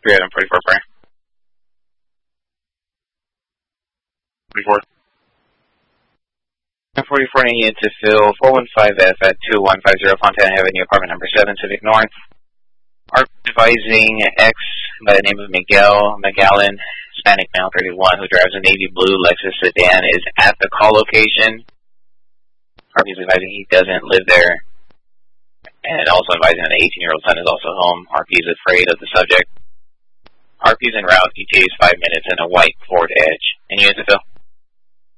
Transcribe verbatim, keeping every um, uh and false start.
three item forty-four prayer. forty-four. forty-four needed to fill four one five F at two one five zero Fontana Avenue, apartment number seven, Civic North. ARP advising X by the name of Miguel McGallen, Hispanic male, thirty-one, who drives a navy blue Lexus sedan, is at the call location. ARP is advising he doesn't live there, and also advising that an eighteen-year-old son is also home. ARP is afraid of the subject. ARP is en route. E T A is five minutes in a white Ford Edge. Any units to fill?